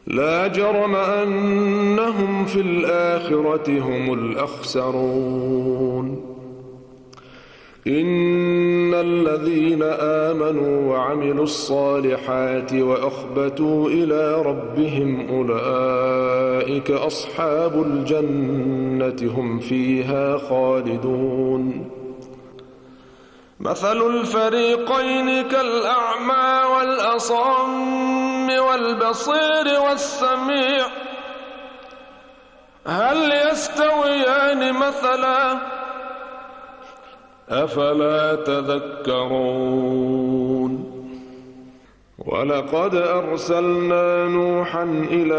لا جرم أنهم في الآخرة هم الأخسرون إن الذين آمنوا وعملوا الصالحات وأخبتوا إلى ربهم أولئك أصحاب الجنة هم فيها خالدون مثل الفريقين كالأعمى والأصم والبصير والسميع هل يستويان مثلا أفلا تذكرون ولقد أرسلنا نوحا إلى